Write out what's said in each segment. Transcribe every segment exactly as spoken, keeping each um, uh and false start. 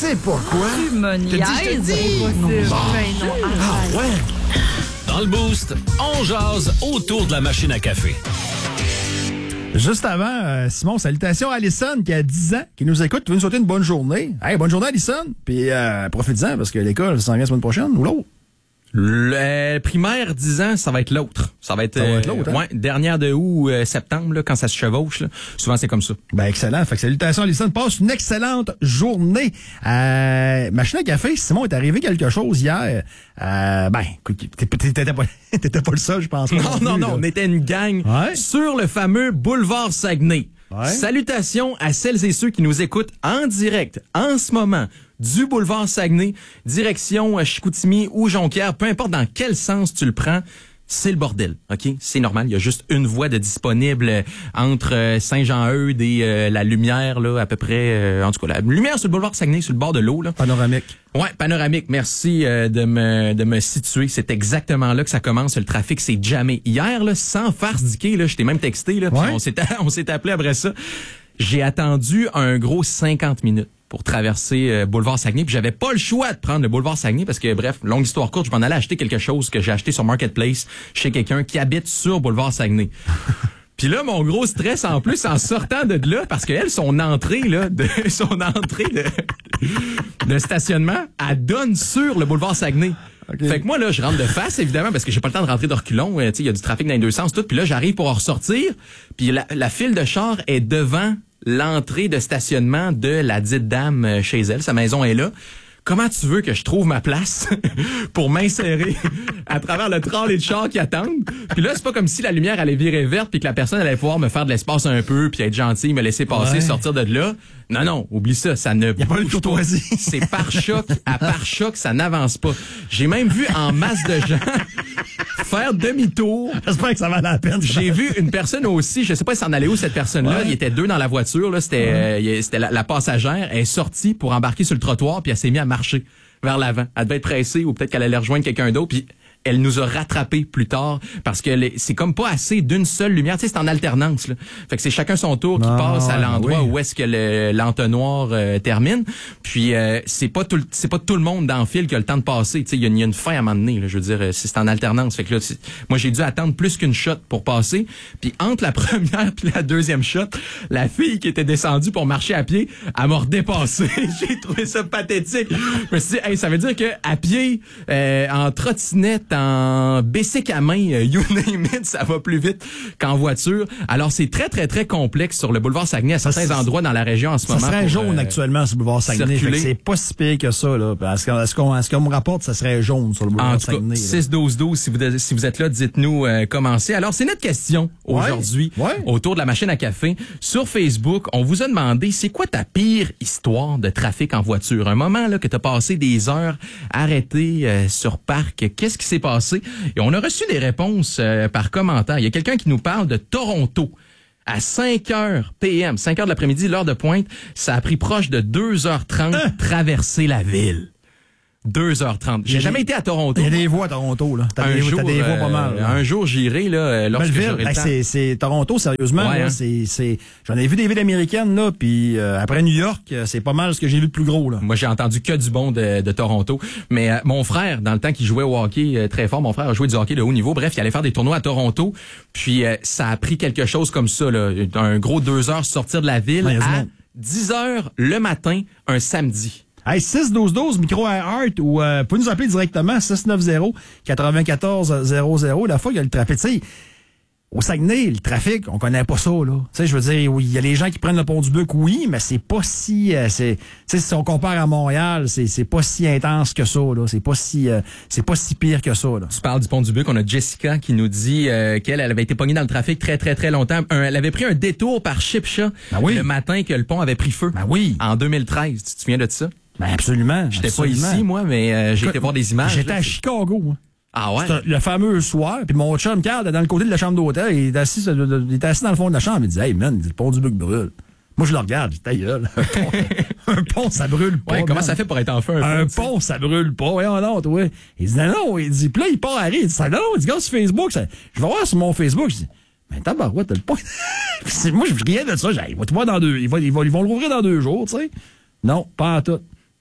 sais pourquoi. Tu me niaises. Je te dis. Non, ben non, Ah ouais. Dans le Boost, on jase autour de la machine à café. Juste avant, euh, Simon, salutations à Alison qui a dix ans, qui nous écoute, qui veut nous souhaiter une bonne journée. Hey, bonne journée Alison. Puis euh, profite-en parce que l'école s'en vient la semaine prochaine ou l'autre. Le euh, primaire dix ans, ça va être l'autre. Ça va être, ça va être l'autre, hein? ouais, dernière de août, euh, septembre, là, quand ça se chevauche. Là. Souvent, c'est comme ça. Ben excellent. Fait que salutations Alison. Passe une excellente journée. Euh, machine à café, Simon, est arrivé quelque chose hier. Euh, ben, écoute, t'étais pas, t'étais pas le seul, je pense. Non, non, non, on était une gang ouais. sur le fameux boulevard Saguenay. Ouais. Salutations à celles et ceux qui nous écoutent en direct, en ce moment, du boulevard Saguenay, direction Chicoutimi ou Jonquière, peu importe dans quel sens tu le prends, c'est le bordel, OK? C'est normal, il y a juste une voie de disponible entre Saint-Jean-Eudes et euh, la Lumière, là, à peu près, euh, en tout cas, la Lumière sur le boulevard Saguenay, sur le bord de l'eau, là. Panoramique. Ouais, panoramique. Merci euh, de me de me situer. C'est exactement là que ça commence. Le trafic s'est jamais. Hier, là, sans farce diquer, là, je t'ai même texté, là, puis ouais. on s'est on s'est appelé après ça. J'ai attendu un gros cinquante minutes pour traverser euh, boulevard Saguenay, puis j'avais pas le choix de prendre le boulevard Saguenay parce que, bref, longue histoire courte, je m'en allais acheter quelque chose que j'ai acheté sur Marketplace chez quelqu'un qui habite sur boulevard Saguenay. Puis là, mon gros stress en plus en sortant de là, parce qu'elle, son entrée, là, de son entrée de, de stationnement, elle donne sur le boulevard Saguenay. Okay. Fait que moi, là, je rentre de face, évidemment, parce que j'ai pas le temps de rentrer de reculons. Tu sais, il y a du trafic dans les deux sens, tout. Puis là, j'arrive pour en ressortir. Puis la, la file de char est devant l'entrée de stationnement de la dite dame chez elle. Sa maison est là. Comment tu veux que je trouve ma place pour m'insérer à travers le trolley de chars qui attendent? Puis là, c'est pas comme si la lumière allait virer verte puis que la personne allait pouvoir me faire de l'espace un peu puis être gentille, me laisser passer, ouais. sortir de là. Non, non, oublie ça, ça ne y a pas eu de courtoisie. C'est par choc à par choc, ça n'avance pas. J'ai même vu en masse de gens faire demi-tour. J'espère que ça valait la peine. J'ai vu une personne aussi, je sais pas si s'en allait où cette personne-là, ouais. il y était deux dans la voiture, là, c'était ouais. euh, c'était la, la passagère, elle est sortie pour embarquer sur le trottoir puis elle s'est mise à marcher vers l'avant. Elle devait être pressée ou peut-être qu'elle allait rejoindre quelqu'un d'autre puis elle nous a rattrapés plus tard parce que les, c'est comme pas assez d'une seule lumière. Tu sais, c'est en alternance. Là. Fait que c'est chacun son tour qui ah, passe à l'endroit oui. où est-ce que le, l'entonnoir euh, termine. Puis euh, c'est pas tout c'est pas tout le monde dans le fil qui a le temps de passer. Tu sais, il y, y a une fin à un moment donné. Là, je veux dire, c'est, c'est en alternance. Fait que là, moi j'ai dû attendre plus qu'une shot pour passer. Puis entre la première puis la deuxième shot, la fille qui était descendue pour marcher à pied, elle m'a redépassé. J'ai trouvé ça pathétique. Je me suis dit, hey, ça veut dire que à pied, euh, en trottinette, en bicycle à main, you name it, ça va plus vite qu'en voiture. Alors, c'est très, très, très complexe sur le boulevard Saguenay à certains ça, endroits dans la région en ce ça moment. Ça serait pour, jaune euh, actuellement sur le boulevard Saguenay. Fait que c'est pas si pire que ça. Là. Parce que, ce, qu'on, ce qu'on me rapporte, ça serait jaune sur le boulevard en tout Saguenay. Cas, six douze douze, si vous, si vous êtes là, dites-nous euh, commencez. Alors, c'est notre question aujourd'hui ouais, ouais. autour de la machine à café. Sur Facebook, on vous a demandé, c'est quoi ta pire histoire de trafic en voiture? Un moment là que tu as passé des heures arrêté euh, sur parc. Qu'est-ce qui s'est passé? Et on a reçu des réponses euh, par commentaire. Il y a quelqu'un qui nous parle de Toronto. À cinq heures P M, cinq heures de l'après-midi, l'heure de pointe, ça a pris proche de deux heures trente hein? traverser la ville. deux heures trente. J'ai jamais été à Toronto. Il y a des voies à Toronto, là. T'as, un des, jour, t'as des voies pas mal. Euh, un jour, j'irai, là, lorsque Belleville, j'aurai le ben, temps. C'est, c'est Toronto, sérieusement, ouais, là, hein? c'est, c'est, j'en ai vu des villes américaines, là, puis euh, après New York, c'est pas mal ce que j'ai vu de plus gros, là. Moi, j'ai entendu que du bon de, de Toronto. Mais euh, mon frère, dans le temps qu'il jouait au hockey euh, très fort, mon frère a joué du hockey de haut niveau. Bref, il allait faire des tournois à Toronto. Puis, euh, ça a pris quelque chose comme ça, là. Un gros deux heures sortir de la ville ouais, à dix heures le matin, un samedi. Hey, six douze douze, micro à Heart, ou euh, pouvez nous appeler directement, six neuf zéro, quatre-vingt-quatorze zéro zéro. La fois, il y a le trafic. Tu sais, au Saguenay, le trafic, on connaît pas ça, là. Tu sais, je veux dire, oui, il y a les gens qui prennent le pont du Buc, oui, mais c'est pas si, euh, c'est, tu sais, si on compare à Montréal, c'est, c'est pas si intense que ça, là. C'est pas si, euh, c'est pas si pire que ça, là. Tu parles du pont du Buc, on a Jessica qui nous dit euh, qu'elle elle avait été pognée dans le trafic très, très, très longtemps. Un, elle avait pris un détour par Chipcha ben oui. le matin que le pont avait pris feu. Ben oui. En deux mille treize. Tu te souviens de ça? Ben absolument. J'étais absolument. pas ici, moi, mais euh, j'ai été voir des images. J'étais là, à c'est... Chicago, moi. Ah ouais? C'était le fameux soir, puis mon chum Carl dans le côté de la chambre d'hôtel, il était assis, il était assis dans le fond de la chambre, il dit « Hey man, le pont du Buc brûle. » Moi, je le regarde, je dis « Ta gueule, un pont, un pont, ça brûle pas. » Ouais, comment man. Ça fait pour être en feu, un, un pont? Un pont, ça brûle pas. Voyons donc, toi. Il dit « Non, non. » Il dit, puis là, il part à rire. Il dit « Ça, non, il dit, gars, sur Facebook, ça, je vais voir sur mon Facebook. » Je dis « Mais tabarouette, t'as le pont. » Moi, je riais de ça. J'ai dit « Il va te voir dans deux, il va, il va, ils vont l'ouvrir dans deux jours, tu sais. » Non, pas en tout.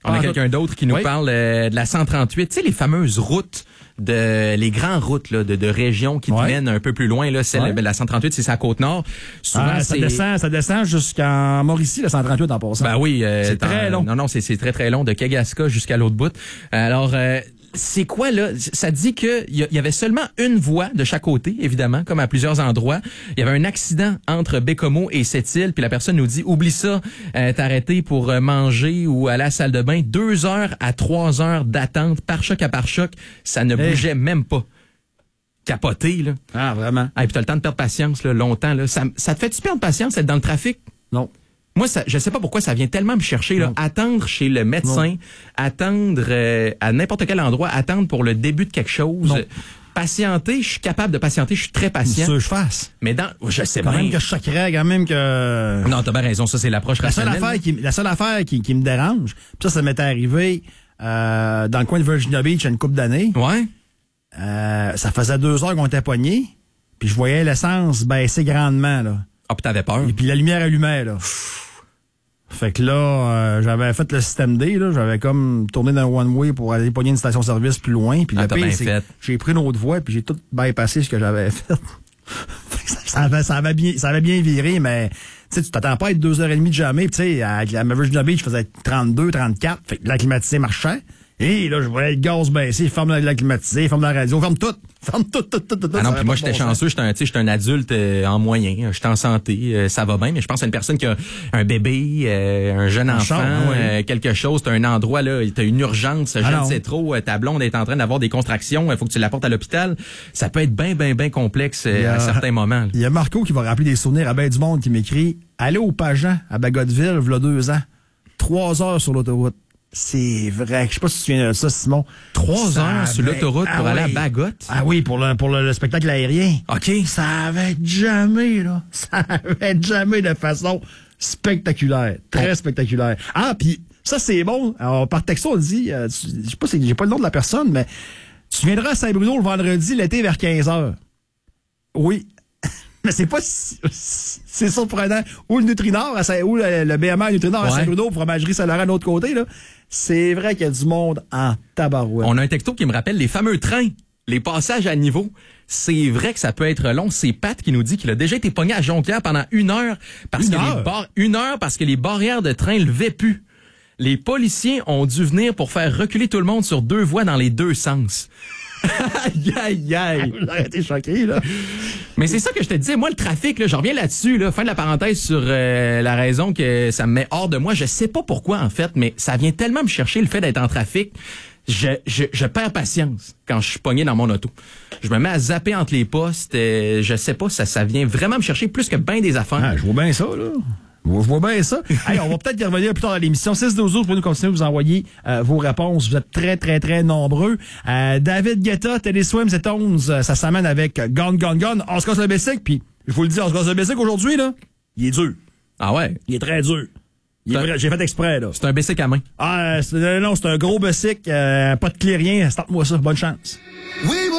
On Ah, a quelqu'un d'autre qui nous oui. parle euh, de la cent trente-huit, tu sais, les fameuses routes de les grandes routes là, de, de régions qui Ouais. te mènent un peu plus loin. Là, celle, Ouais. ben, la cent trente-huit, c'est sa Côte-Nord. Souvent, Ah, ça c'est... descend, ça descend jusqu'en Mauricie, le cent trente-huit en passant. Ben oui. euh, C'est t'en- très long. Non, non, c'est, c'est très, très long, de Kegaska jusqu'à l'autre bout. Alors... Euh, c'est quoi, là? Ça dit qu'il y, y avait seulement une voie de chaque côté, évidemment, comme à plusieurs endroits. Il y avait un accident entre Bécomo et Sept-Îles, puis la personne nous dit, oublie ça, euh, t'arrêter pour euh, manger ou aller à la salle de bain. Deux heures à trois heures d'attente, par choc à par choc, ça ne Hey. bougeait même pas. Capoté, là. Ah, vraiment? Ah, et puis t'as le temps de perdre patience, là, longtemps, là. Ça, ça te fait-tu perdre patience, être dans le trafic? Non. Moi, ça, je sais pas pourquoi ça vient tellement me chercher, là. Non. Attendre chez le médecin, Non. attendre euh, à n'importe quel endroit, attendre pour le début de quelque chose. Non. Patienter, je suis capable de patienter, je suis très C'est patient. ce que je fasse. Mais dans, je sais Quand bien. même que je choquerais, quand même que... Non, t'as bien raison, ça c'est l'approche La seule rationnelle. affaire qui, la seule affaire qui, qui me dérange, pis ça, ça m'était arrivé euh, dans le coin de Virginia Beach il y a une couple d'années. Ouais. Euh, ça faisait deux heures qu'on était pognés, puis je voyais l'essence baisser grandement, là. Ah, puis t'avais peur. Et puis la lumière allumait, là. Fait que là, euh, j'avais fait le système D, là. J'avais comme tourné dans le one-way pour aller pogner une station-service plus loin. Puis Ah, le t'as pire, bien c'est fait. que j'ai pris une autre voie, puis j'ai tout bypassé ce que j'avais fait. Fait que ça, ça, avait, ça, avait bien, ça avait bien viré, mais tu sais, tu t'attends pas à être deux heures et demie de jamais. Puis tu sais, à, à Virginia Beach, je faisais trente-deux, trente-quatre. Fait que la climatisée marchait. Et là, je voyais le gaz baisser, ferme la, la climatisée, ferme la radio, ferme tout. Ferme tout, tout, tout, tout. Ah non, Ça puis avait moi pas de j'étais bon sens. chanceux, j'étais un, tu sais, j'étais un adulte euh, en moyen, j'étais en santé, euh, ça va bien, mais je pense à une personne qui a un bébé, euh, un jeune Un enfant, char, ah ouais. euh, quelque chose, t'as un endroit là, t'as une urgence, je Ah ne non. sais trop, euh, ta blonde est en train d'avoir des contractions, il faut que tu la portes à l'hôpital, ça peut être bien, bien, bien complexe euh, Il y a- à certains moments. là. Il y a Marco qui va rappeler des souvenirs à ben du monde qui m'écrit « Allez au Pageant, à Bagotville, v'là deux ans. Trois heures sur l'autoroute. » C'est vrai. Je sais pas si tu te souviens de ça, Simon. Trois Ça heures sur avait- l'autoroute pour Ah aller oui. à Bagotte. Ah oui, pour le, pour le, le spectacle aérien. OK. Ça avait jamais, là. Ça avait jamais de façon spectaculaire. Très spectaculaire. Ah, puis ça, c'est bon. Alors, par texto, on dit, euh, tu- je sais pas, si j'ai pas le nom de la personne, mais tu viendras à Saint-Bruno le vendredi, l'été, vers quinze heures. Oui. Mais c'est pas si, c'est surprenant. Ou le Nutrinor, à Saint, ou le, le B M R Nutrinor à Ouais. Saint-Bruno, fromagerie Saint-Laurent de l'autre côté, là. C'est vrai qu'il y a du monde en tabarouette. On a un texto qui me rappelle les fameux trains, les passages à niveau. C'est vrai que ça peut être long. C'est Pat qui nous dit qu'il a déjà été pogné à Jonquière pendant une heure parce Une que heure? les bar- une heure parce que les barrières de train levaient plus. Les policiers ont dû venir pour faire reculer tout le monde sur deux voies dans les deux sens. Aïe, aïe, aïe. Vous avez été choqué, là. Mais c'est ça que je te disais, moi, le trafic, là, je reviens là-dessus, là, fin de la parenthèse sur euh, la raison que ça me met hors de moi. Je sais pas pourquoi, en fait, mais ça vient tellement me chercher le fait d'être en trafic. Je, je, je perds patience quand je suis pogné dans mon auto. Je me mets à zapper entre les postes. Euh, je sais pas, ça, ça vient vraiment me chercher plus que bien des affaires. Ah, je vois bien ça, là. Je vois bien ça. Hey, on va peut-être y revenir plus tard dans l'émission. six douze pour nous continuer à vous envoyer euh, vos réponses. Vous êtes très, très, très nombreux. Euh, David Guetta, Teddy Swims et Tones, euh, ça s'amène avec Gone, Gone, Gone. On se casse le basic, puis je vous le dis, on se casse le basic aujourd'hui, là. Il est dur. Ah ouais? Il est très dur. Il est C'est un- vrai- J'ai fait exprès, là. C'est un basic à main. Ah, c'est- non, c'est un gros basic. Euh, pas de clé, rien. Starte-moi ça. Bonne chance. We will